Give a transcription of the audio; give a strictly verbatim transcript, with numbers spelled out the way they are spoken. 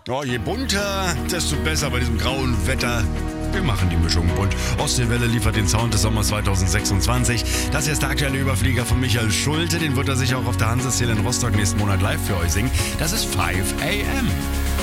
Oh, je bunter, desto besser bei diesem grauen Wetter. Wir machen die Mischung bunt. Ostseewelle liefert den Sound des Sommers zwanzig sechsundzwanzig. Das hier ist der aktuelle Überflieger von Michael Schulte. Den wird er sich auch auf der Hanseszene in Rostock nächsten Monat live für euch singen. Das ist five a m